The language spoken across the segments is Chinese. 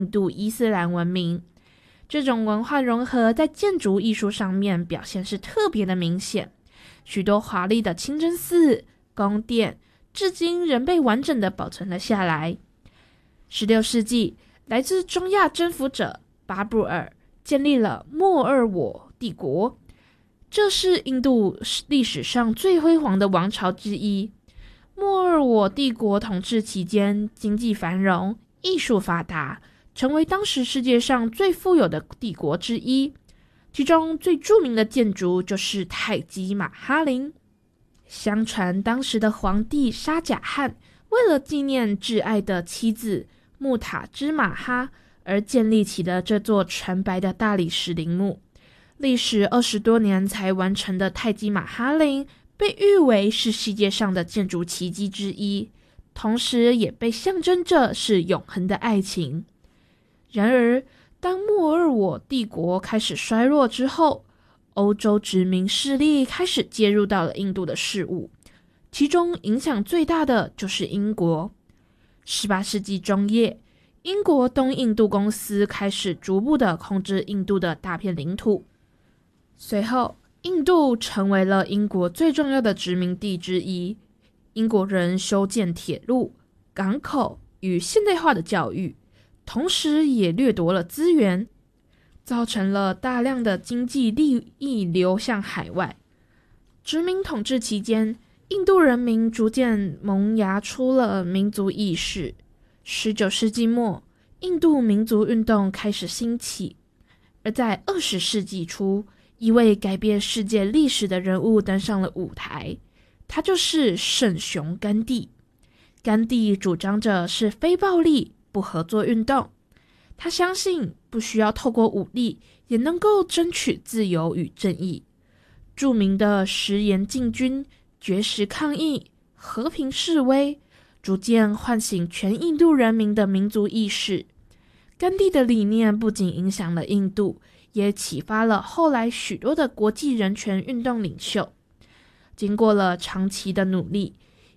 印度伊斯兰文明。这种文化融合在建筑艺术上面表现是特别的明显，许多华丽的清真寺、宫殿至今仍被完整的保存了下来。16世纪，来自中亚征服者巴布尔建立了莫尔我帝国，这是印度历史上最辉煌的王朝之一。莫尔我帝国统治期间，经济繁荣，艺术发达，成为当时世界上最富有的帝国之一。其中最著名的建筑就是泰姬玛哈陵。相传当时的皇帝沙贾汗为了纪念挚爱的妻子穆塔之玛哈而建立起的这座纯白的大理石陵墓，历时20多年才完成的泰姬玛哈陵被誉为是世界上的建筑奇迹之一，同时也被象征着是永恒的爱情。然而，当莫尔我帝国开始衰落之后，欧洲殖民势力开始介入到了印度的事务，其中影响最大的就是英国。18世纪中叶，英国东印度公司开始逐步的控制印度的大片领土。随后，印度成为了英国最重要的殖民地之一。英国人修建铁路、港口与现代化的教育，同时也掠夺了资源，造成了大量的经济利益流向海外。殖民统治期间，印度人民逐渐萌芽出了民族意识。19世纪末，印度民族运动开始兴起。而在20世纪初，一位改变世界历史的人物登上了舞台，他就是圣雄甘地。甘地主张着是非暴力、不合作运动。他相信不需要透过武力，也能够争取自由与正义。著名的食盐禁军、绝食抗议、和平示威，逐渐唤醒全印度人民的民族意识。甘地的理念不仅影响了印度，也启发了后来许多的国际人权运动领袖。经过了长期的努力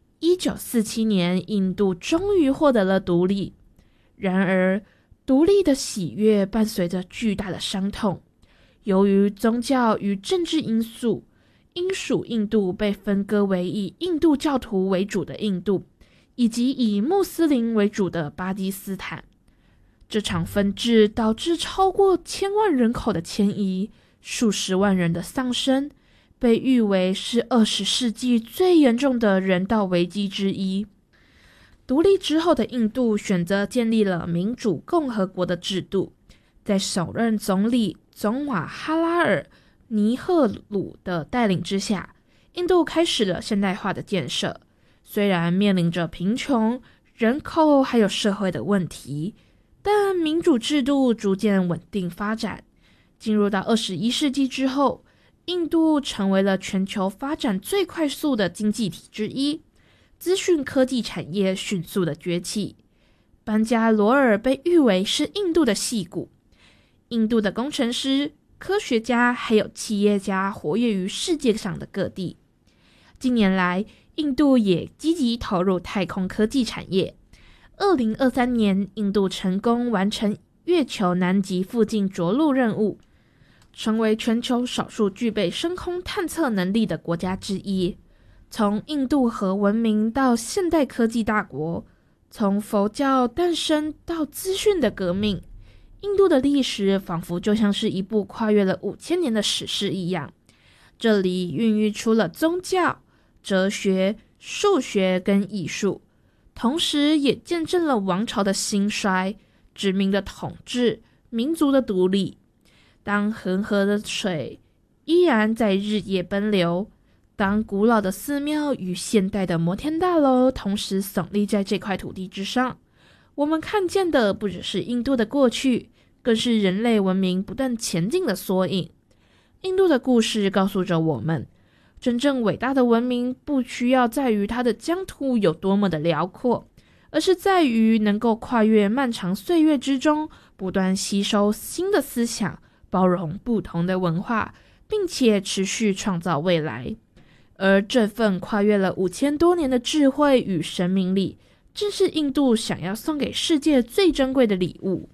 ，1947年，印度终于获得了独立。然而，独立的喜悦伴随着巨大的伤痛。由于宗教与政治因素，英属印度被分割为以印度教徒为主的印度，以及以穆斯林为主的巴基斯坦。这场分治导致超过1000万人口的迁移，数十万人的丧生，被誉为是20世纪最严重的人道危机之一。独立之后的印度选择建立了民主共和国的制度，在首任总理总瓦哈拉尔尼赫鲁的带领之下，印度开始了现代化的建设。虽然面临着贫穷、人口还有社会的问题，但民主制度逐渐稳定发展。进入到21世纪之后，印度成为了全球发展最快速的经济体之一，资讯科技产业迅速的崛起。班加罗尔被誉为是印度的矽谷，印度的工程师、科学家还有企业家活跃于世界上的各地。近年来，印度也积极投入太空科技产业。2023年，印度成功完成月球南极附近着陆任务，成为全球少数具备深空探测能力的国家之一。从印度河文明到现代科技大国，从佛教诞生到资讯的革命，印度的历史仿佛就像是一部跨越了5000年的史诗一样。这里孕育出了宗教、哲学、数学跟艺术，同时也见证了王朝的兴衰、殖民的统治、民族的独立。当恒河的水依然在日夜奔流，当古老的寺庙与现代的摩天大楼同时耸立在这块土地之上，我们看见的不只是印度的过去，更是人类文明不断前进的缩影。印度的故事告诉着我们，真正伟大的文明不需要在于它的疆土有多么的辽阔，而是在于能够跨越漫长岁月之中，不断吸收新的思想，包容不同的文化，并且持续创造未来。而这份跨越了5000多年的智慧与生命力，正是印度想要送给世界最珍贵的礼物。